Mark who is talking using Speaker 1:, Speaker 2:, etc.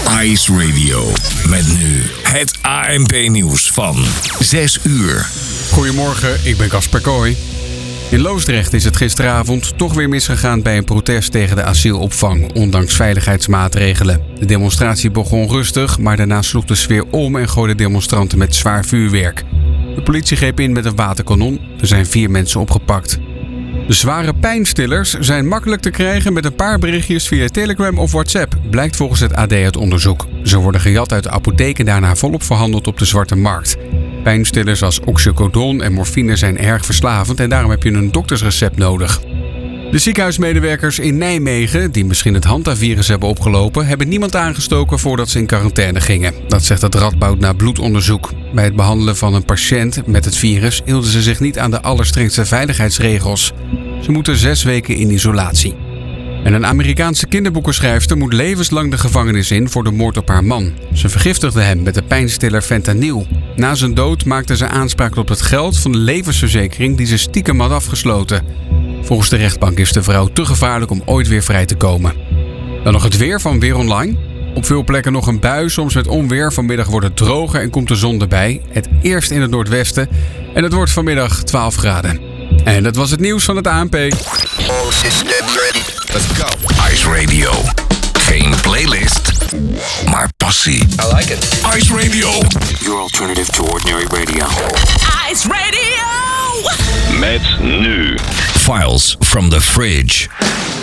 Speaker 1: Ice Radio. Met nu het ANP-nieuws van 6 uur.
Speaker 2: Goedemorgen, ik ben Casper Kooi. In Loosdrecht is het gisteravond toch weer misgegaan bij een protest tegen de asielopvang, ondanks veiligheidsmaatregelen. De demonstratie begon rustig, maar daarna sloeg de sfeer om en gooiden demonstranten met zwaar vuurwerk. De politie greep in met een waterkanon. Er zijn 4 mensen opgepakt. De zware pijnstillers zijn makkelijk te krijgen met een paar berichtjes via Telegram of WhatsApp, blijkt volgens het AD uit onderzoek. Ze worden gejat uit de apotheek en daarna volop verhandeld op de zwarte markt. Pijnstillers als oxycodon en morfine zijn erg verslavend en daarom heb je een doktersrecept nodig. De ziekenhuismedewerkers in Nijmegen, die misschien het Hanta-virus hebben opgelopen, hebben niemand aangestoken voordat ze in quarantaine gingen. Dat zegt het Radboud na bloedonderzoek. Bij het behandelen van een patiënt met het virus hielden ze zich niet aan de allerstrengste veiligheidsregels. Ze moeten 6 weken in isolatie. En een Amerikaanse kinderboekenschrijfster moet levenslang de gevangenis in voor de moord op haar man. Ze vergiftigde hem met de pijnstiller fentanyl. Na zijn dood maakte ze aanspraak op het geld van de levensverzekering die ze stiekem had afgesloten. Volgens de rechtbank is de vrouw te gevaarlijk om ooit weer vrij te komen. Dan nog het weer van Weer Online. Op veel plekken nog een bui, soms met onweer. Vanmiddag wordt het droger en komt de zon erbij. Het eerst in het noordwesten. En het wordt vanmiddag 12 graden. En dat was het nieuws van het ANP.
Speaker 1: All systems ready. Let's go. Ice Radio. Geen playlist, maar passie.
Speaker 3: I like it.
Speaker 1: Ice Radio.
Speaker 4: Your alternative to ordinary radio.
Speaker 5: Ice Radio!
Speaker 6: Met nu
Speaker 1: Files from the Fridge.